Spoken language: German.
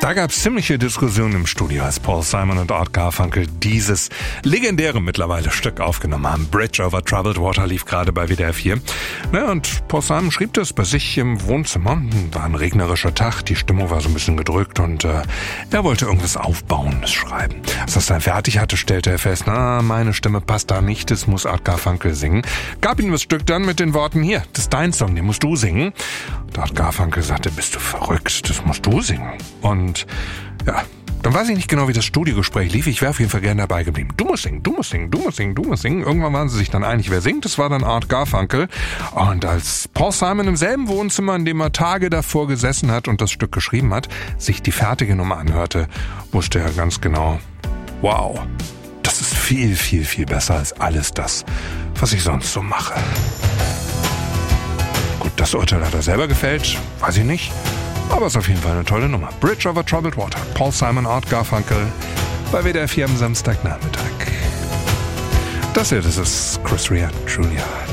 Da gab es ziemliche Diskussionen im Studio, als Paul Simon und Art Garfunkel dieses legendäre mittlerweile Stück aufgenommen haben. Bridge over Troubled Water lief gerade bei WDR 4. Und Paul Simon schrieb das bei sich im Wohnzimmer. War ein regnerischer Tag, die Stimmung war so ein bisschen gedrückt und er wollte irgendwas Aufbauendes schreiben. Als das dann fertig hatte, stellte er fest, meine Stimme passt da nicht, das muss Art Garfunkel singen. Gab ihm das Stück dann mit den Worten, hier, das ist dein Song, den musst du singen. Und Art Garfunkel sagte, bist du verrückt, das musst du singen. Und ja, dann weiß ich nicht genau, wie das Studiogespräch lief. Ich wäre auf jeden Fall gerne dabei geblieben. Du musst singen, du musst singen, du musst singen, du musst singen. Irgendwann waren sie sich dann einig, wer singt. Das war dann Art Garfunkel. Und als Paul Simon im selben Wohnzimmer, in dem er Tage davor gesessen hat und das Stück geschrieben hat, sich die fertige Nummer anhörte, wusste er ganz genau, wow, das ist viel, viel, viel besser als alles das, was ich sonst so mache. Gut, das Urteil hat er selber gefällt, weiß ich nicht. Aber ist auf jeden Fall eine tolle Nummer. Bridge over Troubled Water. Paul Simon, Art Garfunkel bei WDR 4 am Samstagnachmittag. Das ist Chris Rea, Julia.